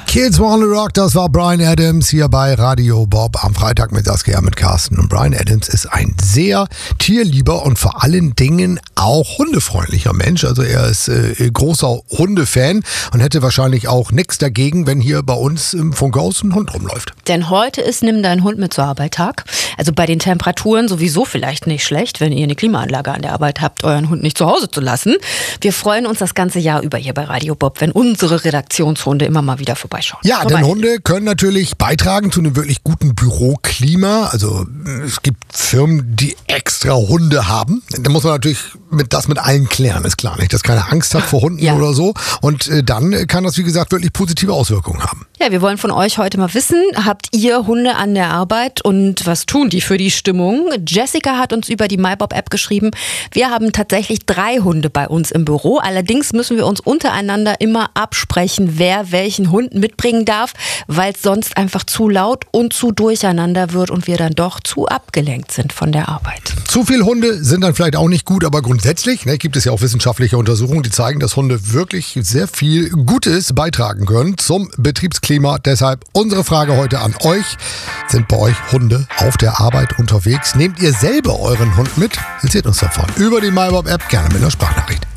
Kids Wanna Rock, das war Bryan Adams hier bei Radio Bob am Freitag mit Saskia, mit Carsten. Und Bryan Adams ist ein sehr tierlieber und vor allen Dingen auch hundefreundlicher Mensch. Also er ist großer Hundefan und hätte wahrscheinlich auch nichts dagegen, wenn hier bei uns im Funkhaus ein Hund rumläuft. Denn heute ist Nimm deinen Hund mit zur Arbeit Tag. Also bei den Temperaturen sowieso vielleicht nicht schlecht, wenn ihr eine Klimaanlage an der Arbeit habt, euren Hund nicht zu Hause zu lassen. Wir freuen uns das ganze Jahr über hier bei Radio Bob, wenn unsere Redaktionshunde immer mal wieder vorbeischauen. Ja, denn Hunde können natürlich beitragen zu einem wirklich guten Büroklima. Also es gibt Firmen, die extra Hunde haben. Da muss man natürlich das mit allen klären, ist klar, nicht? Dass keine Angst hat vor Hunden oder so. Und dann kann das, wie gesagt, wirklich positive Auswirkungen haben. Ja, wir wollen von euch heute mal wissen, habt ihr Hunde an der Arbeit und was tun die für die Stimmung? Jessica hat uns über die MyBob-App geschrieben, wir haben tatsächlich 3 Hunde bei uns im Büro. Allerdings müssen wir uns untereinander immer absprechen, wer welchen Hund mitbringen darf, weil es sonst einfach zu laut und zu durcheinander wird und wir dann doch zu abgelenkt sind von der Arbeit. Zu viele Hunde sind dann vielleicht auch nicht gut, aber grundsätzlich gibt es ja auch wissenschaftliche Untersuchungen, die zeigen, dass Hunde wirklich sehr viel Gutes beitragen können zum Betriebsklima. Deshalb unsere Frage heute an euch. Sind bei euch Hunde auf der Arbeit unterwegs? Nehmt ihr selber euren Hund mit? Erzählt uns davon über die MyBob-App, gerne mit einer Sprachnachricht.